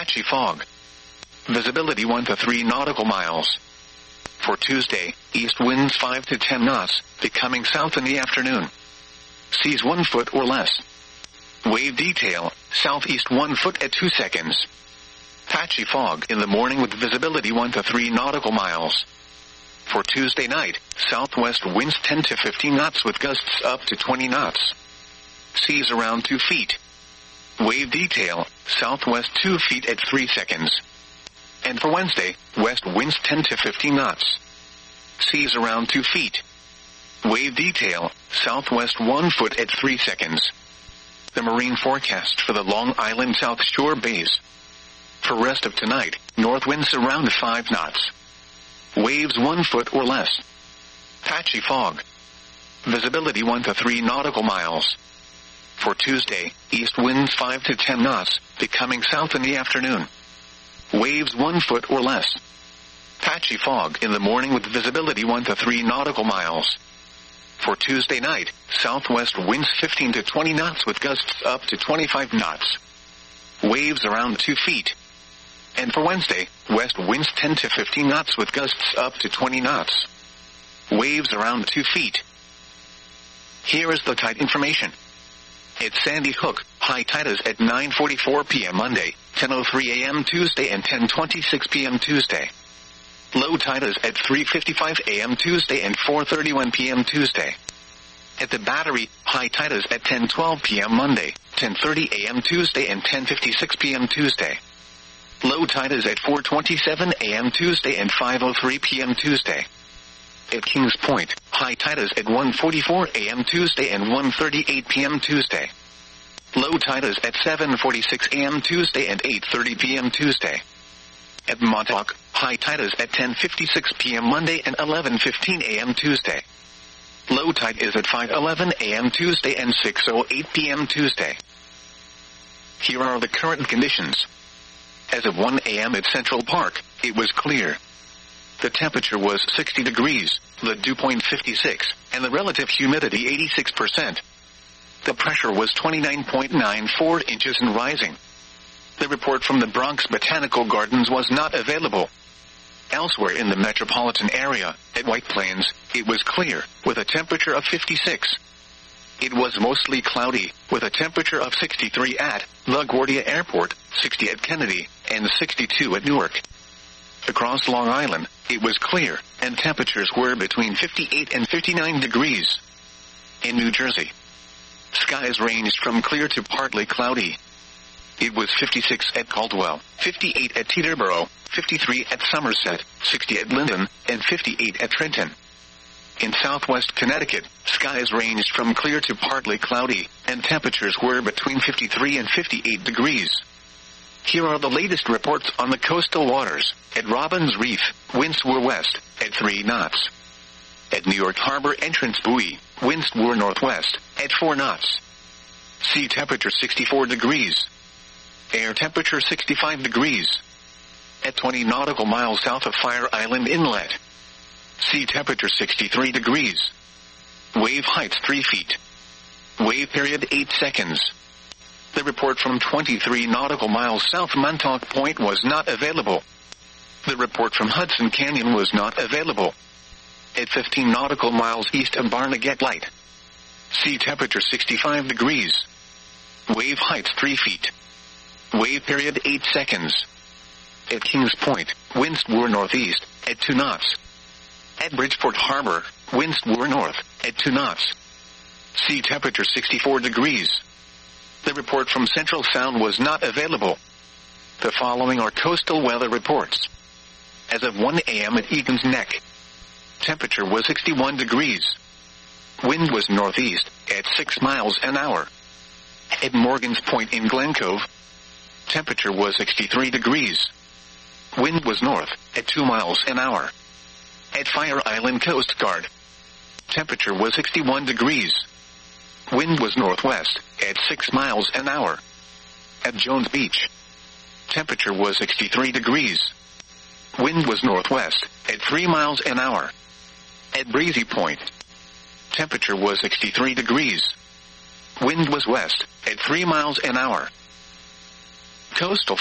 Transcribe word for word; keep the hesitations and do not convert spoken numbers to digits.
Patchy fog. Visibility one to three nautical miles. For Tuesday, east winds five to ten knots, becoming south in the afternoon. Seas one foot or less. Wave detail, southeast one foot at two seconds. Patchy fog in the morning with visibility one to three nautical miles. For Tuesday night, southwest winds ten to fifteen knots with gusts up to twenty knots. Seas around two feet. Wave detail, southwest two feet at three seconds. And for Wednesday, west winds ten to fifteen knots. Seas around two feet. Wave detail, southwest one foot at three seconds. The marine forecast for the Long Island South Shore bays. For rest of tonight, north winds around five knots. Waves one foot or less. Patchy fog. Visibility one to three nautical miles. For Tuesday, east winds five to ten knots, becoming south in the afternoon. Waves one foot or less. Patchy fog in the morning with visibility one to three nautical miles. For Tuesday night, southwest winds fifteen to twenty knots with gusts up to twenty-five knots. Waves around two feet. And for Wednesday, west winds ten to fifteen knots with gusts up to twenty knots. Waves around two feet. Here is the tide information. At Sandy Hook, high tide is at nine forty-four p.m. Monday, ten oh three a.m. Tuesday and ten twenty-six p.m. Tuesday. Low tide is at three fifty-five a.m. Tuesday and four thirty-one p.m. Tuesday. At the Battery, high tide is at ten twelve p.m. Monday, ten thirty a.m. Tuesday and ten fifty-six p.m. Tuesday. Low tide is at four twenty-seven a.m. Tuesday and five oh three p.m. Tuesday. At Kings Point, high tide is at one forty-four a.m. Tuesday and one thirty-eight p.m. Tuesday. Low tide is at seven forty-six a.m. Tuesday and eight thirty p.m. Tuesday. At Montauk, high tide is at ten fifty-six p.m. Monday and eleven fifteen a.m. Tuesday. Low tide is at five eleven a.m. Tuesday and six oh eight p.m. Tuesday. Here are the current conditions. As of one a.m. at Central Park, it was clear. The temperature was sixty degrees, the dew point fifty-six, and the relative humidity eighty-six percent. The pressure was twenty-nine point nine four inches and rising. The report from the Bronx Botanical Gardens was not available. Elsewhere in the metropolitan area, at White Plains, it was clear, with a temperature of fifty-six. It was mostly cloudy, with a temperature of sixty-three at LaGuardia Airport, sixty at Kennedy, and sixty-two at Newark. Across Long Island, it was clear, and temperatures were between fifty-eight and fifty-nine degrees. In New Jersey, skies ranged from clear to partly cloudy. It was fifty-six at Caldwell, fifty-eight at Teterboro, fifty-three at Somerset, sixty at Linden, and fifty-eight at Trenton. In southwest Connecticut, skies ranged from clear to partly cloudy, and temperatures were between fifty-three and fifty-eight degrees. Here are the latest reports on the coastal waters. At Robbins Reef, winds were west, at three knots. At New York Harbor Entrance Buoy, winds were northwest, at four knots. Sea temperature sixty-four degrees. Air temperature sixty-five degrees. At twenty nautical miles south of Fire Island Inlet. Sea temperature sixty-three degrees. Wave height three feet. Wave period eight seconds. The report from twenty-three nautical miles south Montauk Point was not available. The report from Hudson Canyon was not available. At fifteen nautical miles east of Barnegat Light. Sea temperature sixty-five degrees. Wave height three feet. Wave period eight seconds. At Kings Point, winds were northeast, at two knots. At Bridgeport Harbor, winds were north, at two knots. Sea temperature sixty-four degrees. The report from Central Sound was not available. The following are coastal weather reports. As of one a.m. at Egan's Neck, temperature was sixty-one degrees. Wind was northeast, at six miles an hour. At Morgan's Point in Glen Cove, temperature was sixty-three degrees. Wind was north, at two miles an hour. At Fire Island Coast Guard, temperature was sixty-one degrees. Wind was northwest, at six miles an hour. At Jones Beach, temperature was sixty-three degrees. Wind was northwest, at three miles an hour. At Breezy Point, temperature was sixty-three degrees. Wind was west, at three miles an hour. Coastal